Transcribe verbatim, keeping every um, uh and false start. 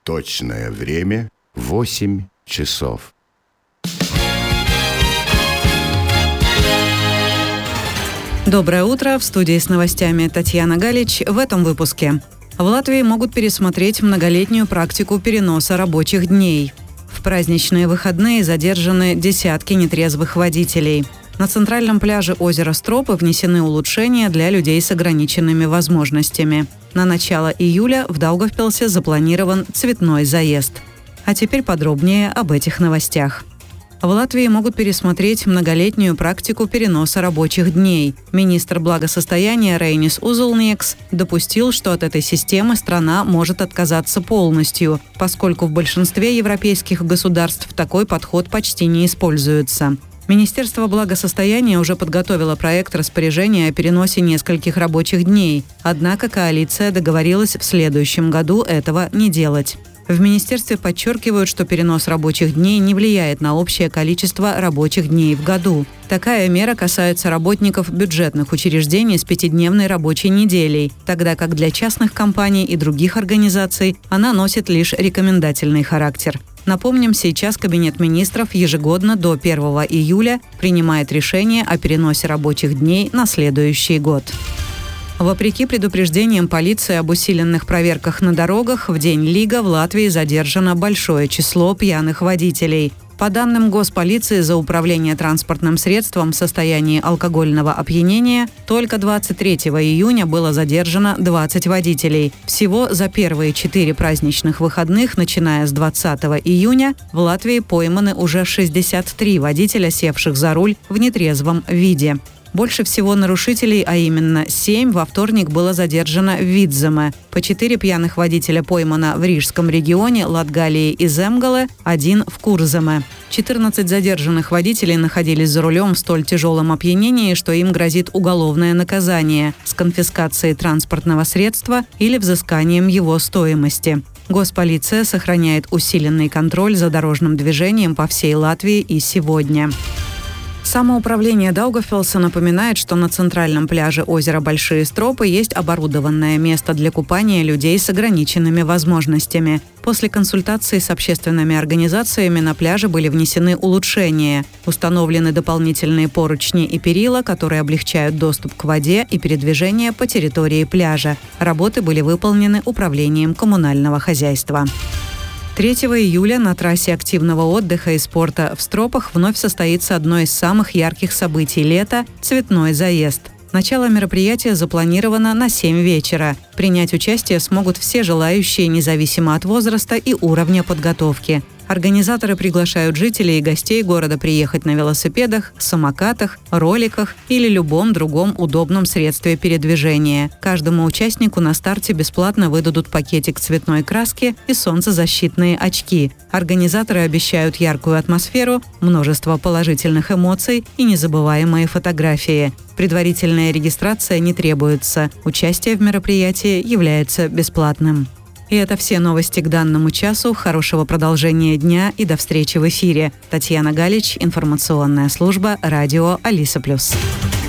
Точное время — восемь часов. Доброе утро. В студии с новостями Татьяна Галич. В этом выпуске. В Латвии могут пересмотреть многолетнюю практику переноса рабочих дней. В праздничные выходные задержаны десятки нетрезвых водителей. На центральном пляже озера Стропы внесены улучшения для людей с ограниченными возможностями. На начало июля в Даугавпилсе запланирован цветной заезд. А теперь подробнее об этих новостях. В Латвии могут пересмотреть многолетнюю практику переноса рабочих дней. Министр благосостояния Рейнис Узулниекс допустил, что от этой системы страна может отказаться полностью, поскольку в большинстве европейских государств такой подход почти не используется. Министерство благосостояния уже подготовило проект распоряжения о переносе нескольких рабочих дней, однако коалиция договорилась в следующем году этого не делать. В министерстве подчеркивают, что перенос рабочих дней не влияет на общее количество рабочих дней в году. Такая мера касается работников бюджетных учреждений с пятидневной рабочей неделей, тогда как для частных компаний и других организаций она носит лишь рекомендательный характер. Напомним, сейчас Кабинет министров ежегодно до первого июля принимает решение о переносе рабочих дней на следующий год. Вопреки предупреждениям полиции об усиленных проверках на дорогах, в День Лига в Латвии задержано большое число пьяных водителей. По данным Госполиции, за управление транспортным средством в состоянии алкогольного опьянения только двадцать третьего июня было задержано двадцать водителей. Всего за первые четыре праздничных выходных, начиная с двадцатого июня, в Латвии пойманы уже шестьдесят три водителя, севших за руль в нетрезвом виде. Больше всего нарушителей, а именно семь, во вторник было задержано в Видземе. По четыре пьяных водителя поймано в Рижском регионе, Латгалии и Земгале, один в Курземе. четырнадцать задержанных водителей находились за рулем в столь тяжелом опьянении, что им грозит уголовное наказание с конфискацией транспортного средства или взысканием его стоимости. Госполиция сохраняет усиленный контроль за дорожным движением по всей Латвии и сегодня. Самоуправление Даугавпилса напоминает, что на центральном пляже озера Большие Стропы есть оборудованное место для купания людей с ограниченными возможностями. После консультации с общественными организациями на пляже были внесены улучшения. Установлены дополнительные поручни и перила, которые облегчают доступ к воде и передвижение по территории пляжа. Работы были выполнены управлением коммунального хозяйства. третьего июля на трассе активного отдыха и спорта в Стропах вновь состоится одно из самых ярких событий лета – цветной заезд. Начало мероприятия запланировано на семь вечера. Принять участие смогут все желающие, независимо от возраста и уровня подготовки. Организаторы приглашают жителей и гостей города приехать на велосипедах, самокатах, роликах или любом другом удобном средстве передвижения. Каждому участнику на старте бесплатно выдадут пакетик цветной краски и солнцезащитные очки. Организаторы обещают яркую атмосферу, множество положительных эмоций и незабываемые фотографии. Предварительная регистрация не требуется. Участие в мероприятии является бесплатным. И это все новости к данному часу. Хорошего продолжения дня и до встречи в эфире. Татьяна Галич, информационная служба радио Алиса Плюс.